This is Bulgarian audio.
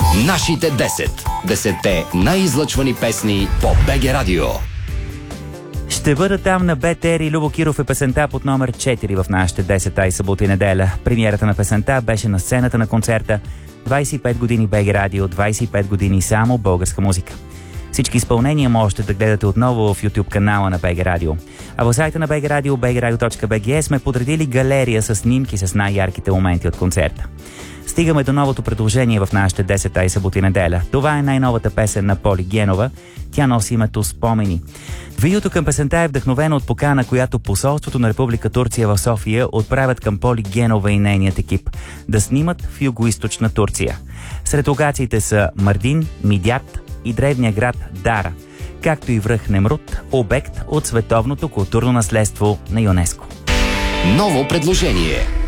Нашите 10. 10-те най-излъчвани песни по БГ Радио. Ще бъда там на БТР и Любо Киров е песента под номер 4 в нашите 10-та и събота и неделя. Премиерата на песента беше на сцената на концерта 25 години БГ Радио, 25 години само българска музика. Всички изпълнения можете да гледате отново в YouTube канала на БГ Радио. А в сайта на БГ Радио, bgradio.bg, сме подредили галерия с снимки с най-ярките моменти от концерта. Стигаме до новото предложение в нашите 10-та и събота и неделя. Това е най-новата песен на Поли Генова. Тя носи името "Спомени". Видеото към песента е вдъхновено от покана, която посолството на Република Турция в София отправят към Поли Генова и нейният екип да снимат в югоизточна Турция. Сред локациите са Мардин, Мидят и древния град Дара, както и връх Немрут, обект от световното културно наследство на ЮНЕСКО. Ново предложение.